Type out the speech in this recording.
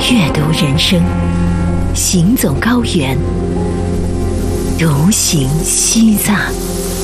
阅读人生，行走高原，独行西藏。